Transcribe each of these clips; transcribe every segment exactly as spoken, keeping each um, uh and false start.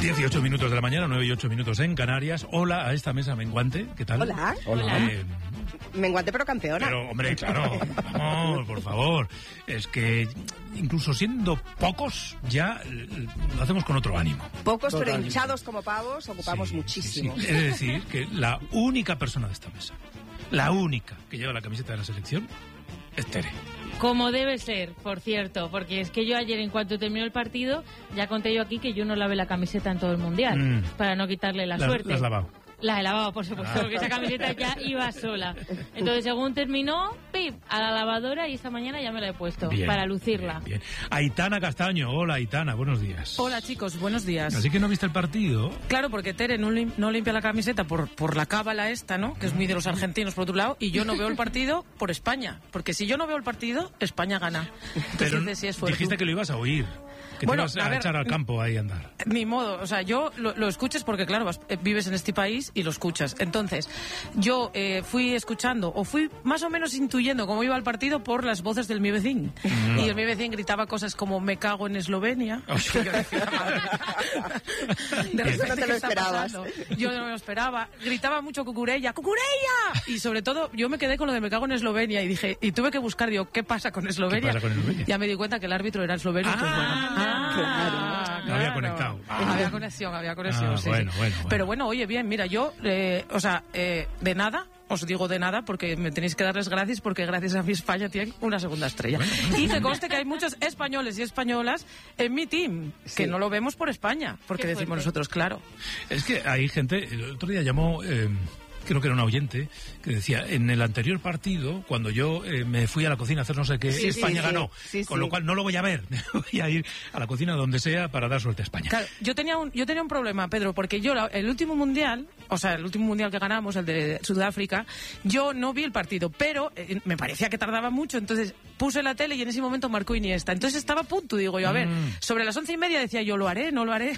dieciocho minutos de la mañana, nueve y ocho minutos en Canarias. Hola a esta mesa menguante, ¿qué tal? Hola. Hola. Eh, menguante pero campeona. Pero, hombre, claro, vamos, por favor. Es que incluso siendo pocos, ya lo hacemos con otro ánimo. Pocos, Total. pero hinchados como pavos, ocupamos Sí, muchísimo. sí, sí. Es decir, que la única persona de esta mesa, la única que lleva la camiseta de la selección, es Tere. Como debe ser, por cierto, porque es que yo ayer, en cuanto terminó el partido, ya conté yo aquí que yo no lavé la camiseta en todo el Mundial, Mm. para no quitarle la, La- suerte. la has lavado. La he lavado, por supuesto, Ah. porque esa camiseta ya iba sola. Entonces, según terminó, ¡pip!, a la lavadora, y esta mañana ya me la he puesto, Bien, para lucirla. Bien, bien. Aitana Castaño, hola Aitana, buenos días. Hola chicos, buenos días. Así que no viste el partido. Claro, porque Tere no, lim- no limpia la camiseta por, por la cábala esta, ¿no? Que es muy de los argentinos por otro lado, y yo no veo el partido por España. Porque si yo no veo el partido, España gana. Entonces, Pero dices, si es fuerte. dijiste que lo ibas a oír, que Bueno, te ibas a, a ver, echar al campo ahí a andar. Ni modo, o sea, yo lo, lo escuchas porque, claro, vas- eh, vives en este país y lo escuchas. Entonces, yo eh, fui escuchando, o fui más o menos intuyendo cómo iba el partido por las voces del mi vecín. Mm. Y el mi vecín gritaba cosas como, me cago en Eslovenia. Y yo decía, madre. De Eso no te repente, lo ¿qué está esperabas. pasando? Yo no me lo esperaba. Gritaba mucho cucurella, ¡cucurella! Y sobre todo, yo me quedé con lo de me cago en Eslovenia y dije, y tuve que buscar, digo, ¿qué pasa con Eslovenia? ¿Qué pasa con Eslovenia? Ya me di cuenta que el árbitro era esloveno. pues bueno. Ah, Ah, no había conectado. Ah, había conexión, había conexión, Ah, sí, bueno, sí. bueno, bueno. Pero bueno, oye, bien, mira, yo, eh, o sea, eh, de nada, os digo de nada, porque me tenéis que darles gracias, porque gracias a mi España tiene una segunda estrella. Y que conste que hay muchos españoles y españolas en mi team, que no lo vemos por España, porque Qué decimos fuerte. nosotros, claro. Es que hay gente, el otro día llamó, eh, creo que era un oyente, que decía, en el anterior partido, cuando yo eh, me fui a la cocina a hacer no sé qué, Sí, España sí, sí. ganó. Sí, con sí. lo cual no lo voy a ver, me voy a ir a la cocina donde sea para dar suerte a España. Claro, yo tenía un, yo tenía un problema, Pedro, porque yo la- el último mundial, o sea, el último mundial que ganamos, el de Sudáfrica, yo no vi el partido, pero eh, me parecía que tardaba mucho, entonces puse la tele y en ese momento marcó Iniesta. Entonces estaba a punto, digo yo, a ver, Mm. sobre las once y media decía yo, lo haré, no lo haré.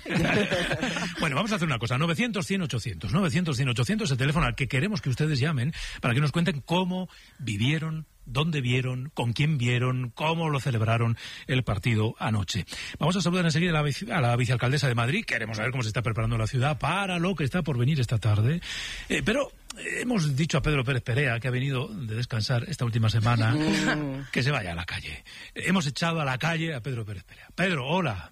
Bueno, vamos a hacer una cosa, novecientos, cien, ochocientos, novecientos, cien, ochocientos, el teléfono al que queremos que ustedes llamen para que nos cuenten cómo vivieron, dónde vieron, con quién vieron, cómo lo celebraron el partido anoche. Vamos a saludar enseguida a la, vice- a la vicealcaldesa de Madrid. Queremos saber cómo se está preparando la ciudad para lo que está por venir esta tarde. Eh, pero eh, hemos dicho a Pedro Pérez Perea, que ha venido de descansar esta última semana, que se vaya a la calle. Eh, Hemos echado a la calle a Pedro Pérez Perea. Pedro, hola.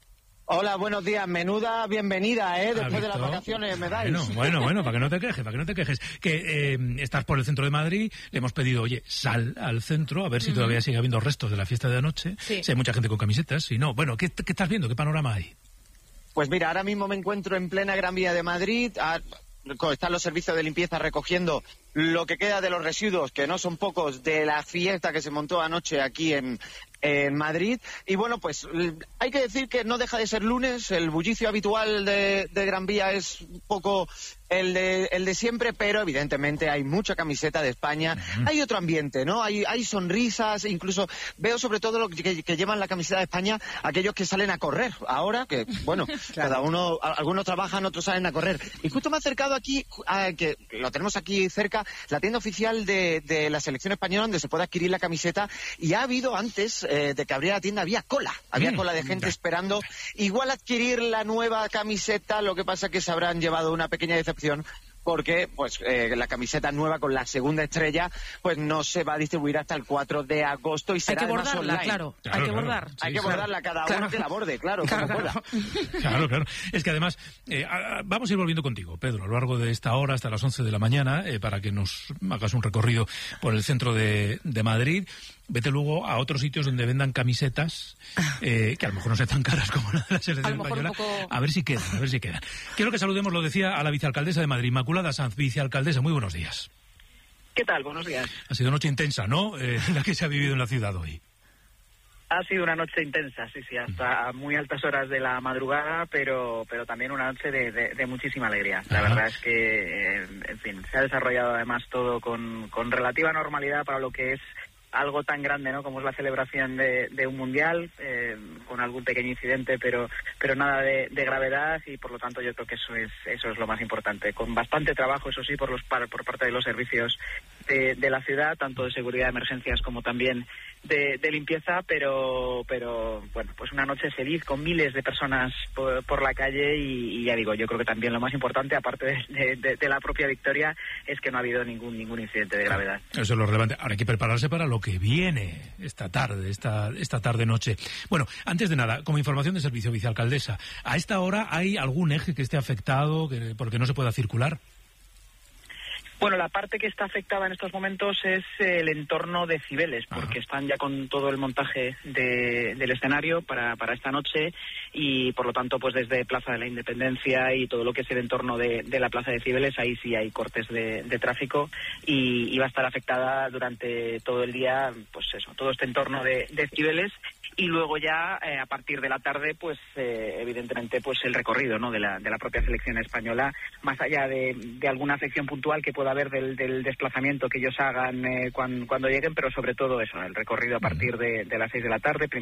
Hola, buenos días. Menuda bienvenida, ¿eh? ¿Has Después de las visto? vacaciones me dais. Bueno, bueno, bueno, para que no te quejes, para que no te quejes. Que eh, estás por el centro de Madrid, le hemos pedido, oye, sal al centro, a ver si todavía sigue habiendo restos de la fiesta de anoche. Sí. Si hay mucha gente con camisetas, si no. Bueno, ¿qué, qué estás viendo? ¿Qué panorama hay? Pues mira, ahora mismo me encuentro en plena Gran Vía de Madrid. Ah, están los servicios de limpieza recogiendo lo que queda de los residuos, que no son pocos, de la fiesta que se montó anoche aquí en, en Madrid. Y bueno, pues l- hay que decir que no deja de ser lunes, el bullicio habitual de, de Gran Vía es un poco el de, el de siempre, pero evidentemente hay mucha camiseta de España. Hay otro ambiente, ¿no? Hay, hay sonrisas, incluso veo sobre todo lo que, que llevan la camiseta de España aquellos que salen a correr. Ahora que, bueno, cada uno, a- algunos trabajan, otros salen a correr. Y justo me he acercado aquí, a- que lo tenemos aquí cerca, la tienda oficial de, de la selección española donde se puede adquirir la camiseta, y ha habido antes eh, de que abriera la tienda, había cola, había Mm, cola de gente ya. esperando igual adquirir la nueva camiseta. Lo que pasa que se habrán llevado una pequeña decepción, porque pues eh, la camiseta nueva con la segunda estrella pues no se va a distribuir hasta el cuatro de agosto y Hay será que además bordarla, online. claro, Claro, hay que claro. bordar. Sí, Hay que claro. bordarla, cada Claro. uno que la borde, claro, Claro, como claro. pueda. Claro, claro. Es que además, eh, a- a- vamos a ir volviendo contigo, Pedro, a lo largo de esta hora hasta las once de la mañana, eh, para que nos hagas un recorrido por el centro de, de Madrid. Vete luego a otros sitios donde vendan camisetas, eh, que a lo mejor no sean tan caras como la de la A selección lo mejor un española. poco- A ver si quedan, a ver si quedan. Quiero que saludemos, lo decía, a la vicealcaldesa de Madrid, Inmaculada Sanz. Vicealcaldesa, muy buenos días. ¿Qué tal? Buenos días. Ha sido noche intensa, ¿no? Eh, la que se ha vivido en la ciudad hoy. Ha sido una noche intensa, sí, sí, hasta muy altas horas de la madrugada, pero pero también una noche de, de, de muchísima alegría. La Ajá. verdad es que, eh, en fin, se ha desarrollado además todo con, con relativa normalidad para lo que es algo tan grande, ¿no? Como es la celebración de, de un mundial, eh, con algún pequeño incidente, pero pero nada de, de gravedad, y por lo tanto yo creo que eso es eso es lo más importante. Con bastante trabajo, eso sí, por los par- por parte de los servicios de, de la ciudad, tanto de seguridad de emergencias como también de, de limpieza, pero pero bueno, pues una noche feliz con miles de personas por, por la calle y, y ya digo, yo creo que también lo más importante, aparte de, de, de la propia victoria, es que no ha habido ningún ningún incidente de gravedad. Eso es lo relevante. Ahora hay que prepararse para lo que viene esta tarde, esta esta tarde noche. Bueno, antes de nada, como información de servicio, vicealcaldesa, ¿a esta hora hay algún eje que esté afectado que, porque no se pueda circular? Bueno, la parte que está afectada en estos momentos es el entorno de Cibeles, porque Ajá. están ya con todo el montaje de, del escenario para, para esta noche y, por lo tanto, pues desde Plaza de la Independencia y todo lo que es el entorno de, de la Plaza de Cibeles, ahí sí hay cortes de, de tráfico y, y va a estar afectada durante todo el día, pues eso, todo este entorno de, de Cibeles. Y luego ya, eh, a partir de la tarde, pues eh, evidentemente pues el recorrido, ¿no?, de la, de la propia selección española, más allá de, de alguna afección puntual que pueda haber del, del desplazamiento que ellos hagan eh, cuando, cuando lleguen, pero sobre todo eso, el recorrido a partir de, de las seis de la tarde, primero